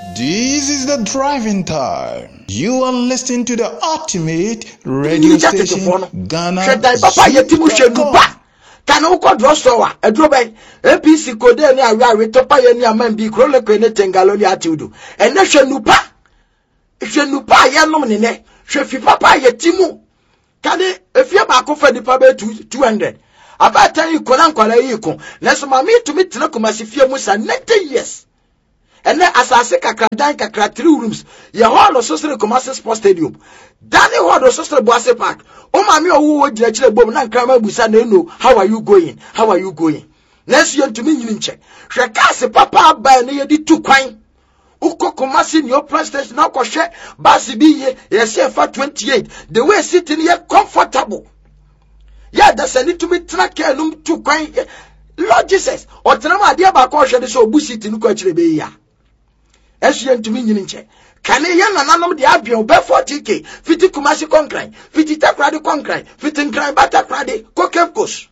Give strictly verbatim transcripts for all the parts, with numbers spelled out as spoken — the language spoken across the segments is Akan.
This is the driving time. You are listening to the ultimate radio station, Ghana. Can you call drugstore? A drawback, A P C code, and I will topa any man be chronic and Tengaloli atudu. And nation nupa. If you nupa, yanomine, Shefi papa yetimu. Can it, if you're back over the paper two hundred? About ten you could uncle a yukon. Let's mammy to meet Nakumas if you must have ninety years. And then as I say, Kakran Kakra three rooms, your hall of social commercial sports stadium. Danny Hall of social Boise Park. Oh, my, who would actually bomb and come up with no. How are you going? How are you going? Next year to me, you check. Shakasi papa by near the two quine. Uko commercial your president now ko share. Basi be yes, for twenty-eight. The way sitting here comfortable. Yeah, that's a need to be track and two quine. Lord Jesus, or Trama dear Bakosha, so busit in Coachly Bay. As you to me, you check. Can a young and the Abion Belfort T K, fifty Kumasi Concline, fifty Takradi Concline, fifty Crime Batakradi, Kokevkos.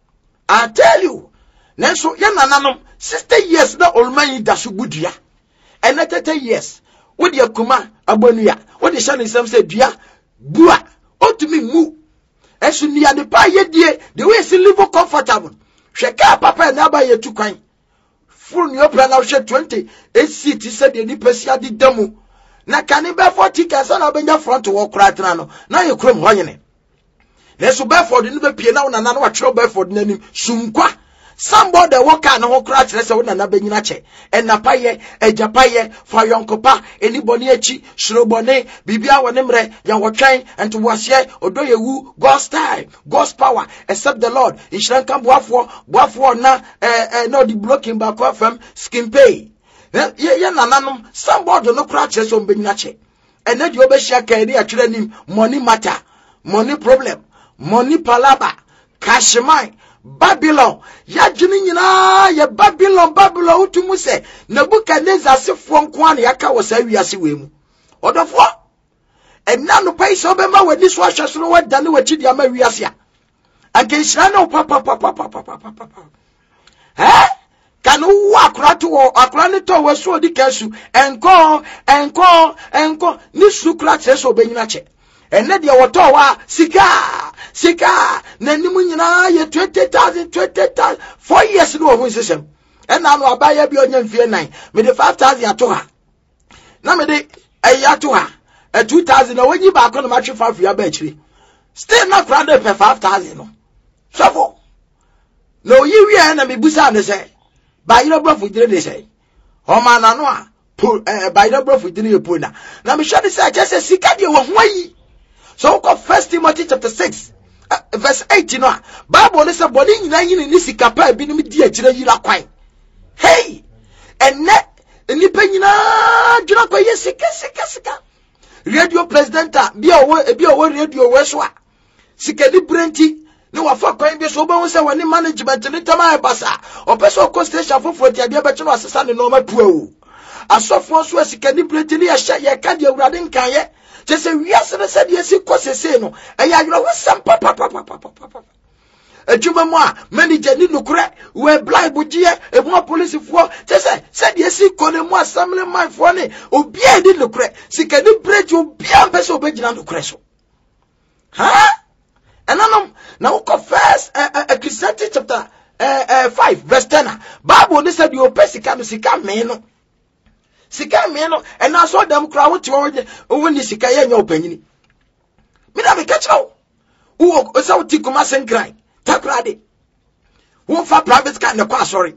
I tell you, Nanso young and sixty years the old man Dasubudia, and at thirty years, what your Kuma Abonia, what the son is some said, dear, Bua, ought to me move. As you near the pie, dear, the way is live comfortable. Shaka papa and Abba ye two kind. Full your plan of share twenty, eight cities said the Nipesia di demo. Na caniba for tickets and I'll be your front to walk right now. Now you come hoying. Let's obey for the new piano and another trouble for the name Sumqua. Somebody walk and walk right, let's own another beninache. And Napaye, a Japaye, for your copa, anybody, Shrobone, Bibia, Wanemre, Yawatchain, and to Wasye, Odoyewu, God's time, God's power, except the Lord. In Shranka Buafo, Buafo, na, eh, no, the blocking back of them, skin pay. Ye, nanum, somebody no crutches on beninache. And then you obeshia carry a training, money matter, money problem, money palaba, cash mine. Babylon, ya jinina, ya Babylon, Babylon, utumuse, Nebuchadnezzar se fon kwani yaka wasa wiase wemu. Odofo, enna no pay so bema we this wa hwesoro wa dane wa chidi ama wiase a. Anke hira na papa papa papa papa. Eh? Kan wo akura to akura ne to waso di kansu, enko, enko, enko, ni sukura che so benyina che. Enne dia woto wa sika sika na nimu nyina ye twenty thousand twenty thousand four years no ho system enna no abaya bi onya mfie nine me de five thousand ato ha na me de ayi ato ha e two thousand na wonyi ba ko no ma twe five ya ba akiri still na crowd per five thousand no so no yi wi na me busa ne say ba yiro bro fudire de say o ma na no a ba yiro bro fudire ye pona na me hwe de say just sika de wo ho yi. So, First Timothy chapter six, uh, verse eight, you know, Bible is a body in the Nisika, be me dear, Jira Quine. Hey, and net, and you pay na, Jira, Sika, Sika, Sika. Radio President, be away, be away, radio Westwa. Sika di Brenti, no, a fuck coin be so bones when the management to little my bassa, or person constation for forty, be a better assistant in normal pro. As so for so Sika di Brenti, a share your candy, Radin Kaye. Just say yes, and I said yes, it was a say no. And you know, some papa, papa, papa, papa. A Jumama, many Jenny no crack, where blind would ye, a more police for, just say, said yes, he called him more, some of my funny, or be a little crack, see, can you break your beer best obedient to crash? Huh? And I now confess a Christianity chapter five, verse ten. Bible said you pay Sika, Sika, man. Sika meno and I saw them crowd to when the Sika in your opinion. Me na me catch out. Who is out Tikumas and cry? Takradi. Who for private kind of sorry.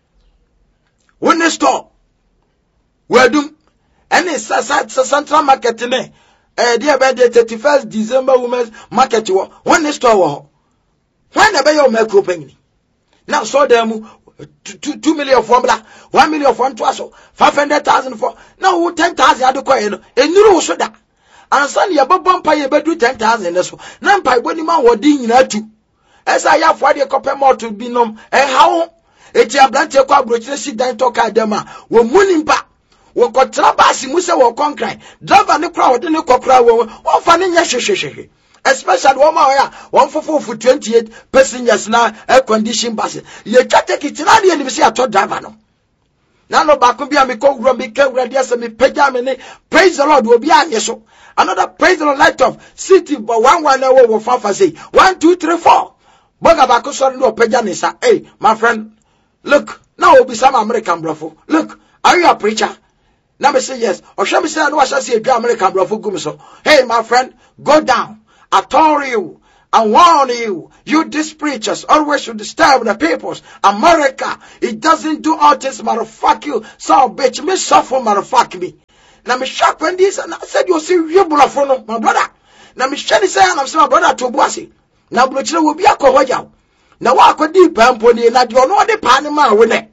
When they store. Where do and it's a central market in there. Eh, dear by the thirty-first December women's market when they store. When they buy your macro penny. Now saw them. Two, two million formula, one million for one five hundred thousand for now, ten thousand. I do quite a new soda. And Sunday, a bomb pay bedroom ten thousand. None by when you man were ding in two. As I have for the copper more to be known, and how it's a blank cockroach, sit down talk at them. We're mooning back. We got Trabasi Musa or Concrete. Drive on the crowd in the cockroach, or funny yashe. Especially one more one for four for twenty-eight passengers now air conditioned buses. You can't take it in any and you see a top driver. No, Nano bakubia mi ko wura mi ke wura dia se mi pagya me ne praise the Lord obi anye so. Another praise the Lord light of city but one one na wo wo fafa say one two three four. Boga bako so no pagya ne sa. Hey my friend, look, now obi some American brofo. Look, are you a preacher? Now me say yes. Or shall me say no shall see a American brofo gum so. Hey my friend, go down. I told you. I warn you, you these preachers always should disturb the peoples. America, it doesn't do all this, motherfuck you. So bitch, me suffer, motherfuck me. Now me shock when this, and I said you see you bulafono, my brother. Now me shani say I'm saying my brother to bossy. Now blochile will be a cohoya. Now walk with deep and pony, and you know the panama winner.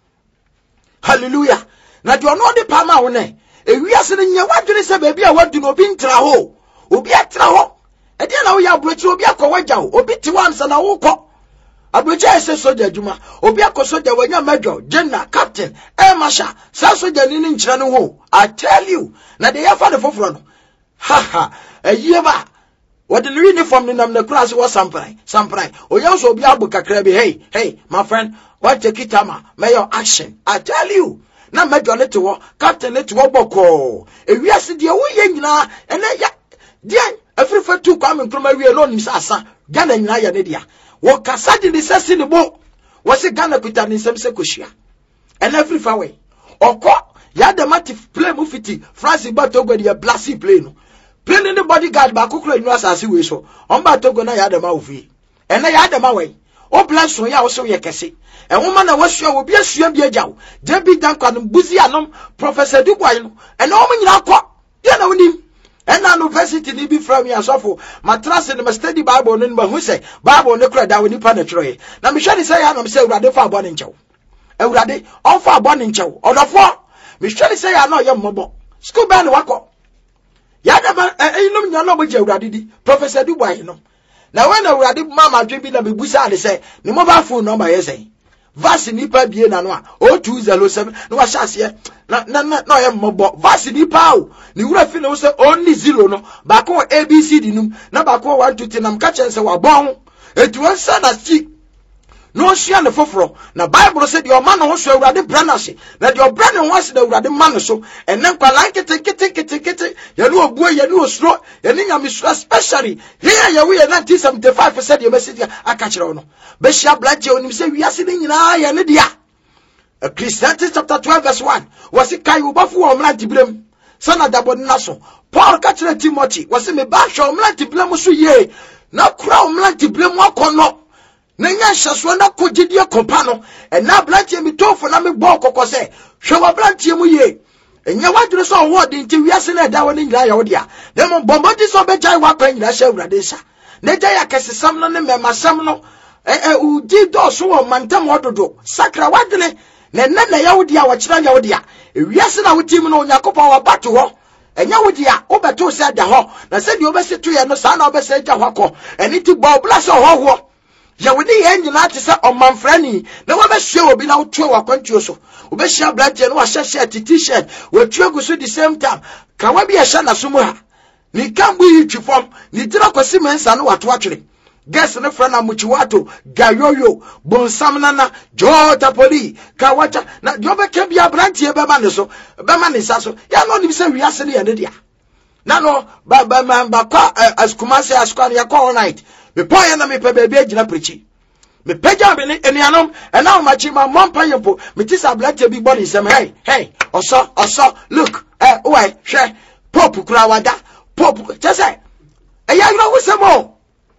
Hallelujah. Now you know the panama winner. If we are sitting here, what do they say, baby? I want to know being traho. Ubi a traho. E dia na wo ya brochi obi akọwaja o obi ti wan sa na wo kọ abrochi ese soja adwuma obi akosoja wanya major general captain air marshal sa soja ni ni nkyira no ho. I tell you na de ya fa de foforo no ha ha ayi ba what the uniform ni nam na class was samprai samprai oya so obi abu kakra bi. Hey hey my friend, what take it ama mayor action. I tell you na major let wo captain let wo boko e wiase de wo ye nyina ene ya dia every for two come in Kroma we alone is asa Ghana nyina ya ne dia wo kasa di ni sesi ni bo wo se Ghana kuta ni sem se koshia and every far way okọ ya de mati play mu fiti France ba Togo dia blasi play no play ni bodyguard ba kokoro inu asase we so on ba Togo na ya de ma ofi and na ya de ma we o bless so ya wo so ye kese e woma na wasua wo bi asua bi agyaw je bi dan kwa no buzi anom Professor Dubois no and o mo nyina akọ dia na wonim. And now university ni be from here so for matras in the study Bible no ma hu say Bible no kra da we nipa na twere na me hwe ni say ya no say urade fa abo ne nchew urade on fa abo ne nchew odofo me hwe ni say ya no ye mmobo school ban wako ya da ba enum nya no mo je urade di Professor Dubois no na when urade mama dwe bi na me busa ade say ni mobile phone number ye say vasi nipa bie na no a zero two zero seven no wa hyase na na na ye mmobo vasi nipa o ni wura fi no say only zero no ba ko A B C D num na ba ko one two three nam ka chen say wa bon etu won sa na chi no hia ne foforo na Bible say the man no so awurade branase na the brand no so the awurade man so enen kwa like kete kete kete kete ye no obuo ye no osro ye ni nyame so especially here ye we nineteen seventy-five percent ye message aka kire no be hia blaje onim say wiase ni nyina ye ne dia Ecclesiastes chapter twelve verse one was it kai ubafo o mlanti blem sana dabo na so Paul ka kire Timothy was me ba hwe o mlanti blem so ye na kura o mlanti blem akono Nenya shaso na kogidie kompa no ena blantie mi tofo na me bo kokko se hwe wa blantie mu ye enya wadure so wo de nti wiase na da woni nyira ya wo dia na mo bombodi so be jai wa kwa nyira sha urade sha na jai akesesam no ne memasam no eh eh udi do so wo mantam ododo sakra wadene na na na ya wo dia wo kira ya wo dia wiase na wotim no Yakobon wa bato ho enya wo dia wo beto se da ho na se di obese to ye no sa na obese ja ho akọ eni ti bo blase ho ho ya wodi ye nyina te se omanfrani na wa be hwe obi na wotu wa kwantuo so wo be hia blaje no wa hye t-shirt wotu aguso the same time ka wa bi ye hye na sumu ha ni kambu yi twifom ni tira kwasi mensa no wato atwere guess ne frana muchiwato gayoyo bonsam nana jota poli ka wacha na jobe ke bia brantie be ma ne so be ma ne sa so ya no ni se wiase ne ya ne dia na no ba ba ba kwa askumase askwan ya kwa all night me poye na me pe bebe agina prechi me peja be ne enianom e na ma chi ma mompa yempo me ti sa blaje bi body sem hey hey oso oso look eh why hwe pop kura wada pop just say e ya you know we say mo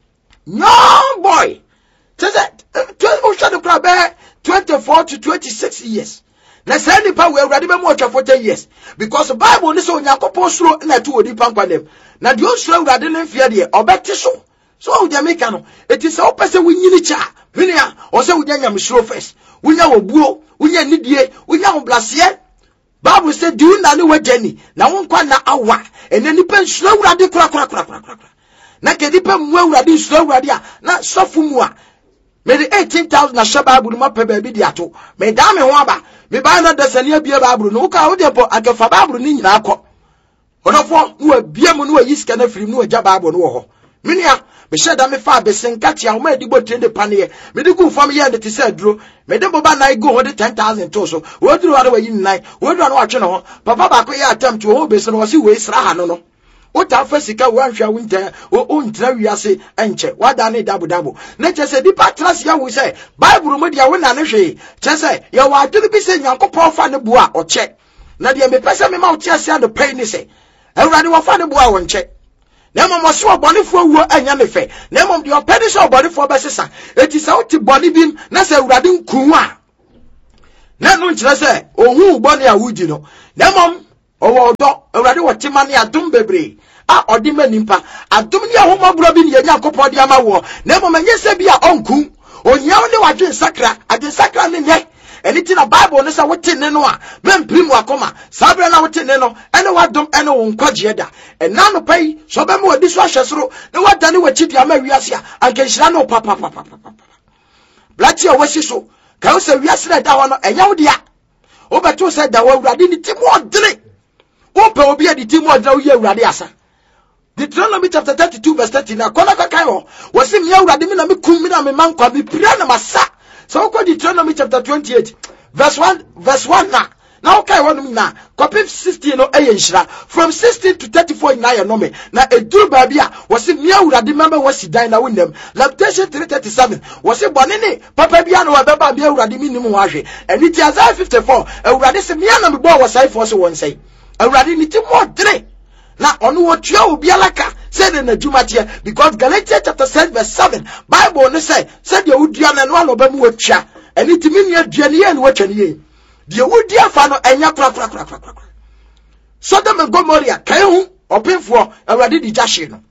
no boy just say o sha de kura be twenty-four to twenty-six years na say ni pa we urade be mo twa forty years because the Bible ni so Yakobon suro na tu odi pankwa dem na de o suro urade ne fie de obeti so so we Jamaica no it is so person we nyini cha hwenia o say we nyam suro first we nya obuo we nya nidie we nya oblase Bible say do na ne wagani na won kwa na awa ene nipa suro urade kura kura kura kura na ke nipa mu urade suro urade a na sofu mu a me the eighteen thousand na sha Bible ma pe ba bi di ato me da me ho aba me ba na dasania bia Bible no ka wo de po agafa Bible ni nyina akọ odofo no abia mu no ayiska na firi mu agya Bible no wo ho minia me share da me fa be senkati a o ma edibo trende panie me de gu fam ye de te say duro me de boba na go ho de ten thousand to so wo duro wa yi nine wo duro na wa twe no ho papa ba ko ye attempt wo be so no wo si we sra ha no no o ta fa sika wo anhwa winter o ntra wiase enche wada ne dabo dabo na che se di patras ya wo say bible mo dia wo na ne hwe che say ye wa aduru bi se Nyankopon fa ne bua o che na dia me pese me ma o ti ase ado pay ni se ewrade wo fa ne bua wo nche na mom so obonefo wuo anya ne fe na mom de opedi so obonefo be sesa eti se oti boni bim na se ewrade nkun a na no nkyere se ohun boni a wuji no na mom owo odo ewrade wo timane adum bebre a odi manimpa adum ni ahomabro bi ne ya Nyankopon de ama wo na mom anye se bi a onkun onyaw ne wadwe sakra ade sakra ne ne anything na Bible ne say wote ne no a memprim wakoma sabre na wote ne no ene wadom ene wo nkwaje da ena no pai so be me wadi so ahwesoro ne wadane wachi dia ma wiase a anka nhira no papa papa papa blati a wasi so ka wo se wiase da ho no enya wo dia wo beto se da wo awurade ni timo odene wo pe obi a di timo odene wo ye awurade asa Deuteronomy chapter thirty-two verse thirty na kona ka kai ho wo se me awurade mi na me kum mi na me mankwa me pira na masa. So we Deuteronomy chapter twenty-eight verse one verse one na now okay one na copy sixteen no eyenshira from sixteen to thirty-four na ye no me na eduru ba bia was me awurade member was dan na wonam Lamentation three thirty-seven was bone ne papa bia no baba bia awurade mi nim ho ahwe eni ti Isaiah fifty-four awurade se me na me bo wasai for so won say awurade ni ti mo dre na onu wo tua obi alaka say na jumatie because Galatians chapter six verse seven Bible ne say say de wudua na no ba mu watua eni timi ne adua ne ye ne watwa ne ye de wudua fa no enya kra kra kra kra kra Sodom and Gomorrah kai hu opinfo awurade di jahye no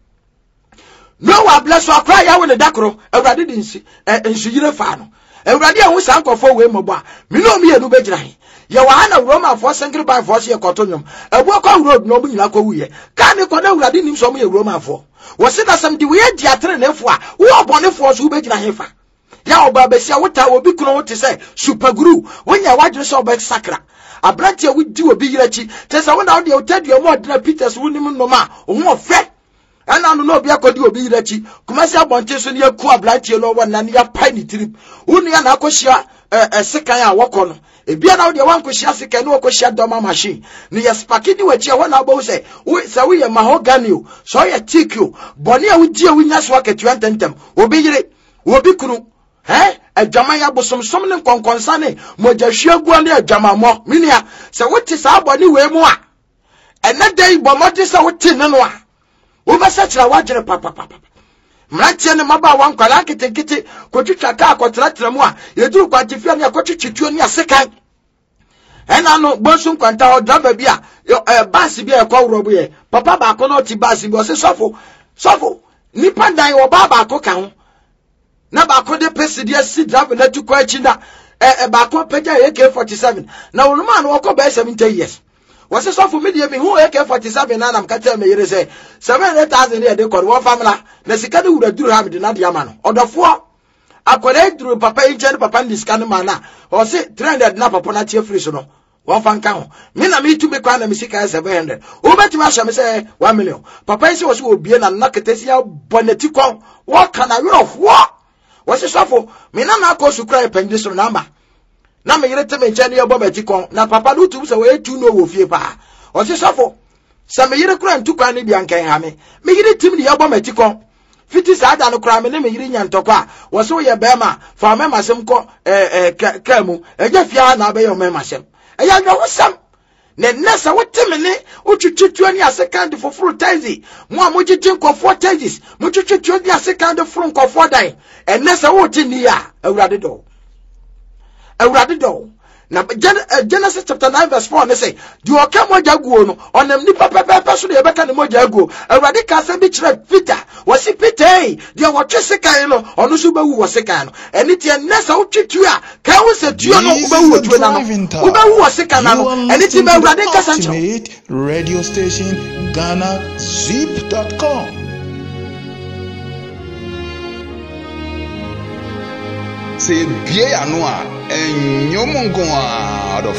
Noah bless wa kra ya we ne dakoro awurade di nsi nsuyire fa no awurade hu sankofo we mobo a me no me enu begyina he ye wa na Roma for singri by force ye kotonyom ebu ko road no bu nyina ko wuye ka ne ko na awurade nim so mo ye Roma for wo se da sam di we di atere nefo a wo obonefo so be gina hefa ya oba besia wota obi kuno wote say super guru wonya wadre so oba sakra abranti we di obi yirachi te say wona wo de otadua mo odna Peters wonim no ma wo fe ana no no obi akodi obi yirachi kumasi abonte so ne yaku abranti no wona ne ya pai ni trip wonu ya na akohia eh sekan a wokọ no ebia na wo de wankohia sekan no wakohia doma machine ne ya spakidi wachi a wona abo say we say we ye mahogany o so ye teak o boni a wo di a winya so aketu antentem obi yire obi kunu eh adwama ya bosomsom ne konkonsa ne mojahwegua ne adwamamo minia se wote sa boni we mu a ene dai bomode se wote ne no a wo ba sa kira wagere papa papa mratie ne maba wankwala ketekete kotwitwa ka akotratra mu a yeduru kwatifia ne akotwitwituo ne asekan ena no bonsun kwanta o driver bia eh bus bia ekowro ye papa ba ko no ti bus bi o se sofo sofo ni pandan wo ba ba ko ka ho na ba ko de presidia si driver na tu kwa chi na eh ba ko peja A K forty-seven na wonuma no ko ba seventy years wo se sofo media mi hu A K forty-seven na nam ka tell me yere say seven hundred thousand e de ko wo famila na sika de wura duru ha me de na dia ma no odofo akore duru papa inche papa ndi sika no ma na o se three hundred na papa na tie free so no one fan kan me na me tu me kwa na me sika seven hundred o beti ma sha me say one million papa isi wo so obie na na ketesi ya boneti kon wo kana we of wo wo se sofo me na na ko su kra penji so na ma na me yere te me nche ne yo bobeti kon na papa do tu so we tu no wo fie pa wo se sofo sa me yere kra ntu kwa ne bia nkan ha me me yere tim ne yo bobeti kon fiti sa da no kra me ne me yiri nyantokwa wo so ye bema fa me masem ko eh eh kamu eja fia na be yo me masem eya no wosam ne nessa wote ne otwitwitwa ni asekand for full taxi mo amogiti nkofo taxis mo twitwitwa ni asekand for nkofo dan e nessa wote ni a awurade do awurade do na Genesis chapter nine verse four ne say di oka moja guo no onam ni papa papa so de beka ne moja guo awurade ka se bi kire Peter wasi Peter di o twe sekan no ono so bawu wo sekan no eni tie nessa wotwitu a ka wo se tuo no wo bawu wo na no wo bawu wo sekan na no eni tie awurade ka sancho radio station ghana zip dot com. Se bie anu a enyomo nko a